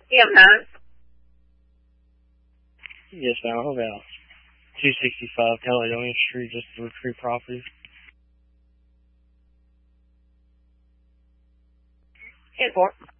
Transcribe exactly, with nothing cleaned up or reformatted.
Yeah, nine. Yes, ma'am. How about two sixty-five Caledonia Street, just the Recruit property? ten four.